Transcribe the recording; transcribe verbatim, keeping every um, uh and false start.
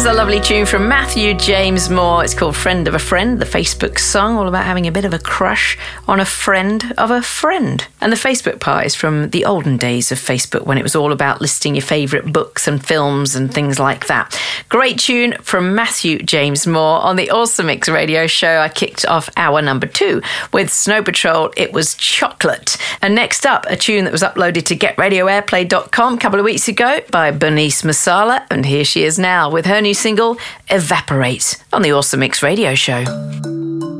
was a lovely tune from Matthew James Moore. It's called Friend of a Friend, the Facebook song, all about having a bit of a crush on a friend of a friend. And the Facebook part is from the olden days of Facebook, when it was all about listing your favourite books and films and things like that. Great tune from Matthew James Moore. On the Awesome Mix radio show, I kicked off hour number two with Snow Patrol. It was Chocolate. And next up, a tune that was uploaded to get radio airplay dot com a couple of weeks ago by Bernice Masala. And here she is now with her new single, Evaporate, on the Awesome Mix radio show.